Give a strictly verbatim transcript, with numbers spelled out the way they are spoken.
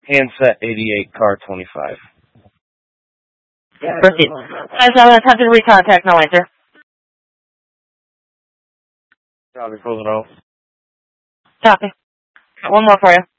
handset eighty-eight, car twenty-five. Proceed. As I'm attempting to recontact, no answer. Copy, closing out. Copy. One more for you.